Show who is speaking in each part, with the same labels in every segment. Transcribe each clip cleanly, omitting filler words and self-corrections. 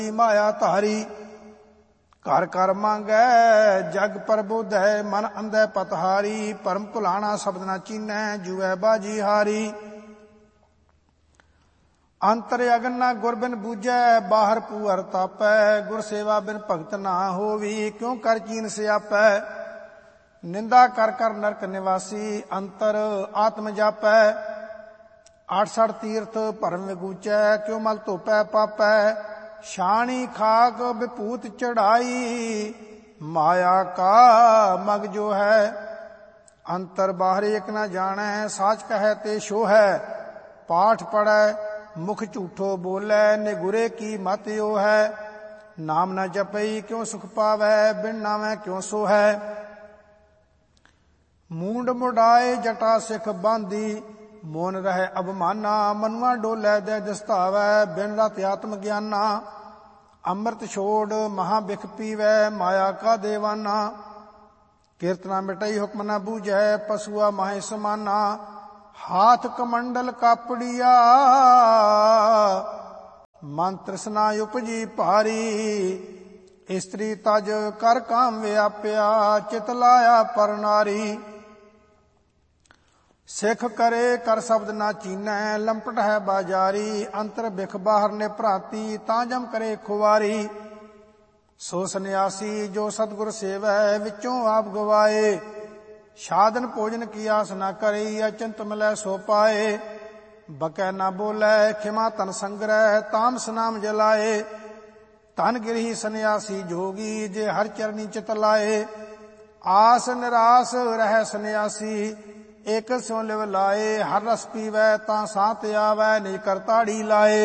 Speaker 1: माया धारी। घर कर मांगै जग प्रबोधै, मन अंधै पतहारी। परम भुलाना शब्द न चीनै, जुए बाजी हारी। अंतर अगन न गुर बिन बूझै, बाहर पूअर तापै। गुर सेवा बिन भगत ना होवी, क्यों कर चीन स्यापै। निंदा कर कर नरक निवासी, अंतर आत्म जापै। 68 तीर्थ भरम विगूचै, क्यों मल धोपै पापै। छाणी खाक विभूत चढ़ाई, माया का मग जो है। अंतर बाहर एक न जानै, साच कहे ते शो है। पाठ पढ़ै मुख झूठो बोलै, निगुरे की मत यो है। नाम न जपई क्यों सुख पावै, बिन नावै क्यों सो है। मूंड मुडाए जटा सिख बांधी, मोन रहे अबमाना। मनुआ डोलै दे दस्तावै, बिन रत आत्म ज्ञाना। अमृत छोड़ महाबिख पीवै, माया का देवाना। कीर्तना मिटई हुक्म न बूझै, पशुआ माहे समाना। हाथ कमंडल कापड़िया, मन तृष्णा उपजी भारी। स्त्री तज कर काम व्याप्या, चित लाया पर नारी। सिख करे कर शब्द ना चीनै, लंपट है बाजारी। अंतर बिख बाहर ने भ्रांति, तां जम करे खुवारी। सो सन्यासी जो सतगुर सेवै, विचों आप गवाए। साधन भोजन की आस न करे, अचंत मिलै सो पाए। बकै न बोलै खिमा तन संग्रह, तामस नाम जलाए। धन गिरही सन्यासी जोगी, जे हर चरनी चित लाए। आस निरास रह सन्यासी, एक स्यों लिव लाए। हर रस पीवै तां सांत आवै, निज कर ताड़ी लाए।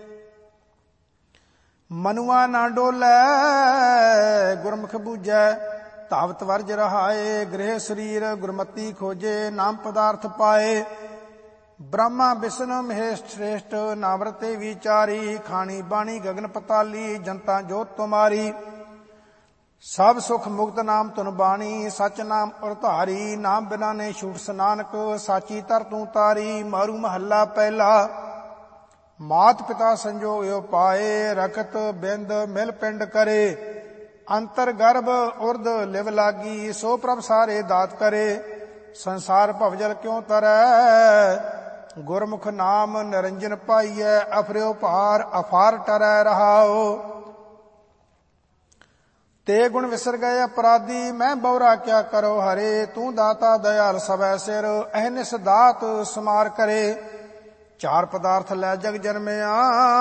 Speaker 1: मनुआ ना डोलै गुरमुख बूझै, धावत वर्ज रहाए। गृह शरीर गुरमति खोजे, नाम पदार्थ पाए। ब्रह्मा विष्णु महेश श्रेष्ठ, नावरते विचारी। खानी बाणी गगन पताली, जनता जोत तुम्हारी। सब सुख मुक्त नाम तुन बाणी, सच नाम उरधारी। नाम बिना ने छूट स्नानक, साची तर तू तारी। मारू महला पहला, मात पिता संजोग यो पाए। रखत बिंद मिल पिंड करे, अंतर गर्भ उर्द लिव लागी। सो प्रभ सारे दात करे, संसार भवजल क्यों तरै। गुरमुख नाम निरंजन पाइयै, अफर्यो भार अफार टरै रहाओ। ते गुण विसर गए अपराधी, मैं बौरा क्या करो हरे। तू दाता दयाल सबै सिर, अहनिस दात समार करे। चार पदार्थ लै जग जन्मिया,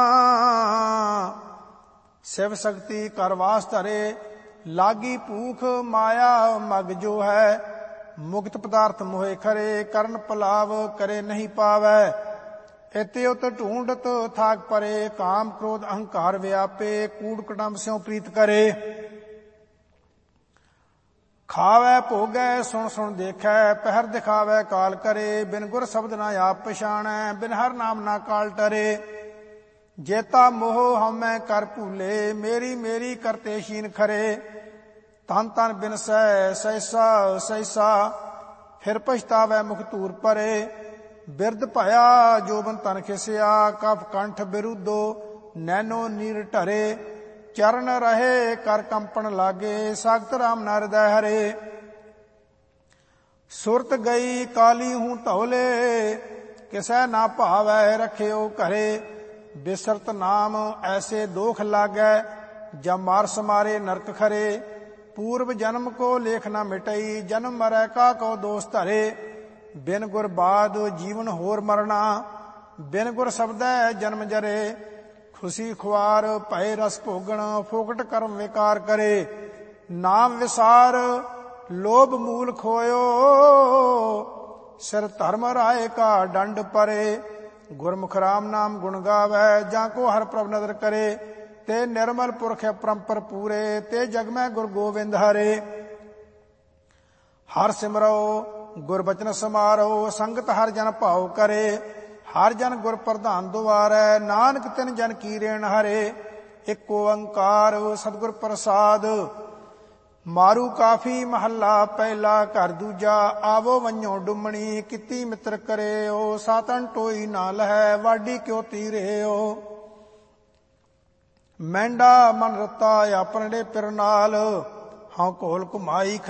Speaker 1: शिव शक्ति कर वास धरे। लागी भूख माया मग जो है, मुक्त पदार्थ मोहे खरे। करण पलाव करे नहीं पावै, इते उत ढूंढत थाक परे। काम क्रोध अहंकार व्यापे, कूड़ कुटुंब स्यों प्रीत करे। खावै भोगै सुन सुन देखै, पहर दिखावै काल करे। बिन गुर शब्द ना आप पछाणै, बिन हर नाम ना काल टरे। जेता मोह हमै कर भूले, मेरी मेरी करते शीन खरे। तन तन बिन सहसा सहसा, फिर पछतावै मुख धूर परे। बिरद भया जोबन तन खिसिया, कफ कंठ बिरुद्धो नैनो नीर ढरे। चरण रहे कर कंपन लागे, सागत राम न हृदय हरे। सुरत गई काली हूं धौले, किसै ना भावै रखियो घरे। बिसरत नाम ऐसे दोख लागै, जब मार समारे नरक खरे। पूर्व जन्म को लेख न मिटई, जन्म मरै का को दोष धरे। बिन गुर बाद जीवन होर मरना, बिन गुर शब्दै जन्म जरे। खुशी खुआर भय रस भोगण, फोकट कर्म विकार करे। नाम विसार लोभ मूल खोयो, सिर धर्म राय का दंड परे। गुरमुख राम नाम गुण गावै, जाको हर प्रभ नदर करे। ते निर्मल पुरख परंपर पूरे, ते जग में गुर गोविंद हरे। हर सिमरो गुर बचन समारो, संगत हर जन भाव करे। हर जन गुर प्रधान दुआरै, नानक तिन जन की रेण हरे। एक ओंकार सतगुर प्रसाद, मारू काफी महला पहला। घर दूजा आवो वंजो डुमणी, किती मित्र करे ओ। सातन टोई ना लहै, वाडी क्यों तीरे ओ। ਮਹਿੰਡਾ ਮਨ ਰਤਾ ਆਪਣੜੇ ਪਿਰ ਨਾਲ, ਹਉ ਘੋਲ ਘੁਮਾਈ